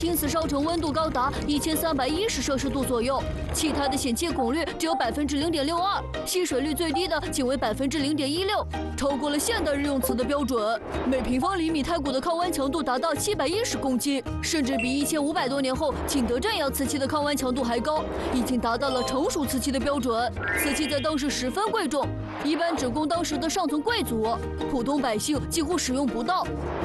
金丝烧成温度高达1310°C左右，其他的显气汞率只有0.62%，吸水率最低的仅为0.16%，超过了现代日用瓷的标准。每平方厘米胎骨的抗弯强度达到710公斤，甚至比1500多年后景德镇窑瓷器的抗弯强度还高，已经达到了成熟瓷器的标准。瓷器在当时十分贵重，一般只供当时的上层贵族，普通百姓几乎使用不到。